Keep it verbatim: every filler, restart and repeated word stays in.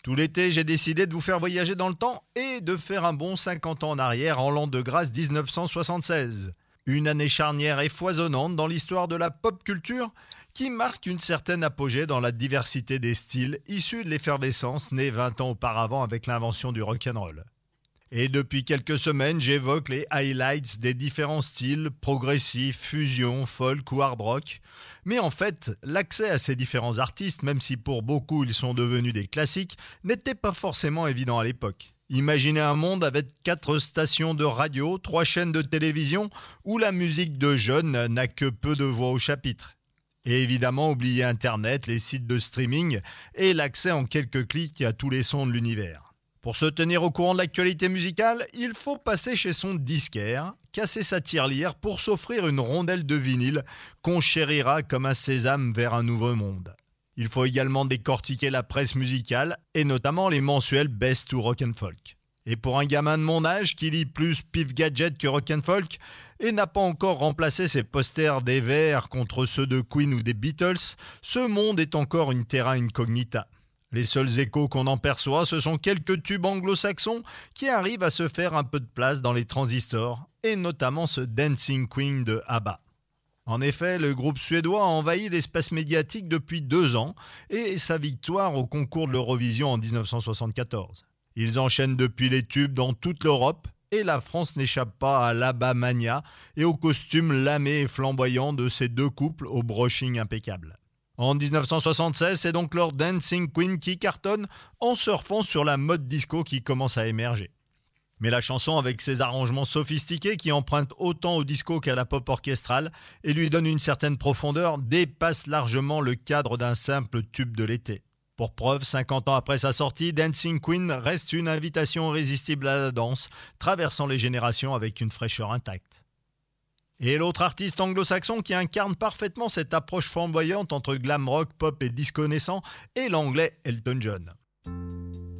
Tout l'été, j'ai décidé de vous faire voyager dans le temps et de faire un bond cinquante ans en arrière en l'an de grâce dix-neuf cent soixante-seize. Une année charnière et foisonnante dans l'histoire de la pop culture qui marque une certaine apogée dans la diversité des styles issus de l'effervescence née vingt ans auparavant avec l'invention du rock'n'roll. Et depuis quelques semaines, j'évoque les highlights des différents styles, progressifs, fusion, folk ou hard rock. Mais en fait, l'accès à ces différents artistes, même si pour beaucoup ils sont devenus des classiques, n'était pas forcément évident à l'époque. Imaginez un monde avec quatre stations de radio, trois chaînes de télévision, où la musique de jeunes n'a que peu de voix au chapitre. Et évidemment, oubliez Internet, les sites de streaming et l'accès en quelques clics à tous les sons de l'univers. Pour se tenir au courant de l'actualité musicale, il faut passer chez son disquaire, casser sa tirelire pour s'offrir une rondelle de vinyle qu'on chérira comme un sésame vers un nouveau monde. Il faut également décortiquer la presse musicale et notamment les mensuels Best ou Rock and Folk. Et pour un gamin de mon âge qui lit plus Pif Gadget que Rock and Folk et n'a pas encore remplacé ses posters des Verts contre ceux de Queen ou des Beatles, ce monde est encore une terra incognita. Les seuls échos qu'on en perçoit, ce sont quelques tubes anglo-saxons qui arrivent à se faire un peu de place dans les transistors, et notamment ce Dancing Queen de ABBA. En effet, le groupe suédois a envahi l'espace médiatique depuis deux ans, et sa victoire au concours de l'Eurovision en dix-neuf cent soixante-quatorze. Ils enchaînent depuis les tubes dans toute l'Europe, et la France n'échappe pas à l'ABBA mania et au costume lamé et flamboyant de ces deux couples au brushing impeccable. En dix-neuf cent soixante-seize, c'est donc leur Dancing Queen qui cartonne en surfant sur la mode disco qui commence à émerger. Mais la chanson, avec ses arrangements sophistiqués qui empruntent autant au disco qu'à la pop orchestrale et lui donnent une certaine profondeur, dépasse largement le cadre d'un simple tube de l'été. Pour preuve, cinquante ans après sa sortie, Dancing Queen reste une invitation irrésistible à la danse, traversant les générations avec une fraîcheur intacte. Et l'autre artiste anglo-saxon qui incarne parfaitement cette approche flamboyante entre glam rock, pop et disco naissant est l'anglais Elton John.